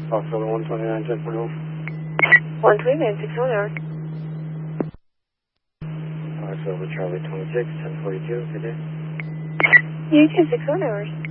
Foxtrot 129, 1041. 129, 6 on hour. Foxtrot Charlie 26, 1042, good day. You too, 6 on hours.